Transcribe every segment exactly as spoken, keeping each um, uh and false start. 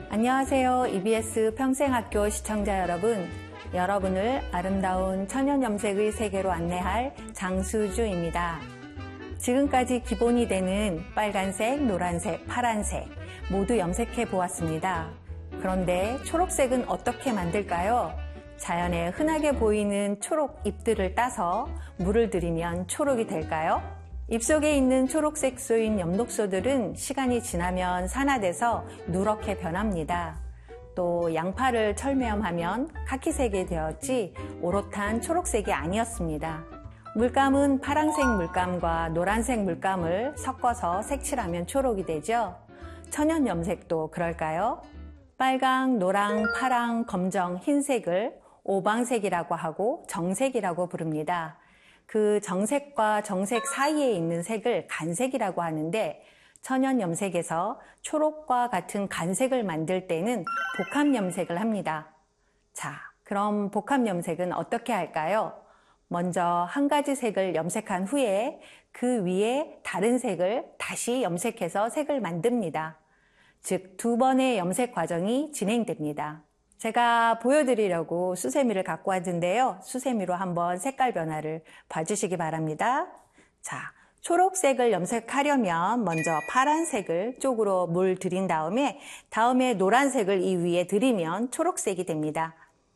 안녕하세요. 이비에스 평생학교 시청자 여러분. 여러분을 아름다운 천연염색의 세계로 안내할 장수주입니다. 지금까지 기본이 되는 빨간색, 노란색, 파란색 모두 염색해 보았습니다. 그런데 초록색은 어떻게 만들까요? 자연에 흔하게 보이는 초록 잎들을 따서 물을 들이면 초록이 될까요? 잎속에 있는 초록색 소인 엽록소들은 시간이 지나면 산화돼서 누렇게 변합니다. 또 양파를 철매염하면 카키색이 되었지 오롯한 초록색이 아니었습니다. 물감은 파란색 물감과 노란색 물감을 섞어서 색칠하면 초록이 되죠. 천연 염색도 그럴까요? 빨강, 노랑, 파랑, 검정, 흰색을 오방색이라고 하고 정색이라고 부릅니다. 그 정색과 정색 사이에 있는 색을 간색이라고 하는데 천연 염색에서 초록과 같은 간색을 만들 때는 복합 염색을 합니다. 자, 그럼 복합 염색은 어떻게 할까요? 먼저 한 가지 색을 염색한 후에 그 위에 다른 색을 다시 염색해서 색을 만듭니다. 즉, 두 번의 염색 과정이 진행됩니다. 제가 보여드리려고 수세미를 갖고 왔는데요. 수세미로 한번 색깔 변화를 봐주시기 바랍니다. 자, 초록색을 염색하려면 먼저 파란색을 쪽으로 물 들인 다음에 다음에 노란색을 이 위에 들이면 초록색이 됩니다.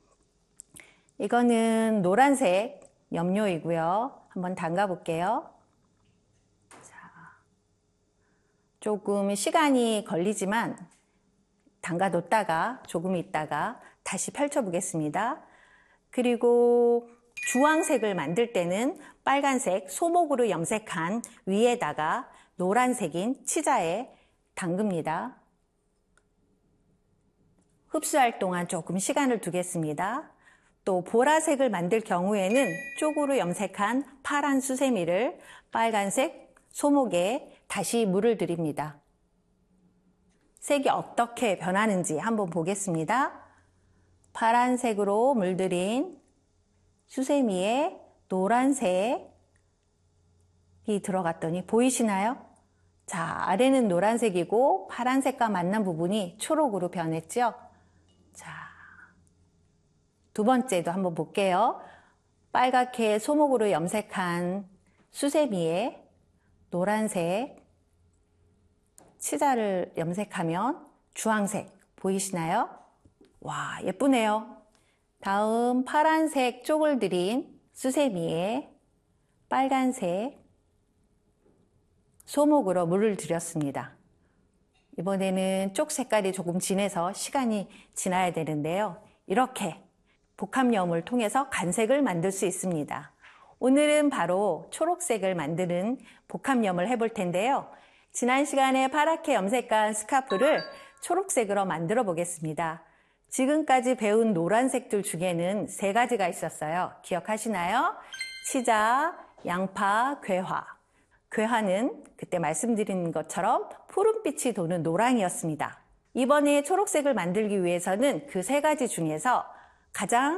이거는 노란색 염료이고요. 한번 담가 볼게요. 자, 조금 시간이 걸리지만 담가 놓다가 조금 있다가 다시 펼쳐 보겠습니다. 그리고 주황색을 만들 때는 빨간색 소목으로 염색한 위에다가 노란색인 치자에 담급니다. 흡수할 동안 조금 시간을 두겠습니다. 또 보라색을 만들 경우에는 쪽으로 염색한 파란 수세미를 빨간색 소목에 다시 물을 들입니다. 색이 어떻게 변하는지 한번 보겠습니다. 파란색으로 물들인 수세미에 노란색이 들어갔더니 보이시나요? 자, 아래는 노란색이고 파란색과 만난 부분이 초록으로 변했죠? 자, 두 번째도 한번 볼게요. 빨갛게 소목으로 염색한 수세미에 노란색 치자를 염색하면 주황색 보이시나요? 와, 예쁘네요. 다음 파란색 쪽을 들인 수세미에 빨간색 소목으로 물을 들였습니다. 이번에는 쪽 색깔이 조금 진해서 시간이 지나야 되는데요. 이렇게 복합염을 통해서 간색을 만들 수 있습니다. 오늘은 바로 초록색을 만드는 복합염을 해볼 텐데요. 지난 시간에 파랗게 염색한 스카프를 초록색으로 만들어 보겠습니다. 지금까지 배운 노란색들 중에는 세 가지가 있었어요. 기억하시나요? 치자, 양파, 괴화. 괴화는 그때 말씀드린 것처럼 푸른빛이 도는 노랑이었습니다. 이번에 초록색을 만들기 위해서는 그 세 가지 중에서 가장